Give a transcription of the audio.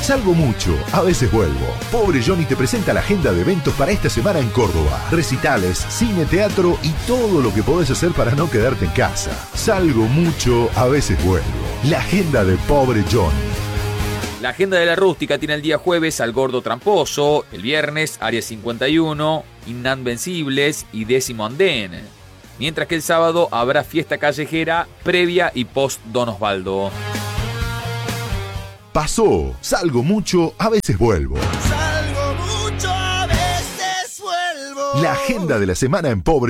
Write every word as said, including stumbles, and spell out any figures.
Salgo mucho, a veces vuelvo. Pobre Johnny te presenta la agenda de eventos para esta semana en Córdoba. Recitales, cine, teatro y todo lo que podés hacer para no quedarte en casa. Salgo mucho, a veces vuelvo. La agenda de Pobre Johnny. La agenda de la rústica tiene el día jueves al Gordo Tramposo, el viernes Área cincuenta y uno, Inadvencibles y Décimo Andén. Mientras que el sábado habrá fiesta callejera previa y post Don Osvaldo. Pasó, salgo mucho, a veces vuelvo. Salgo mucho, a veces vuelvo. La agenda de la semana en Pobre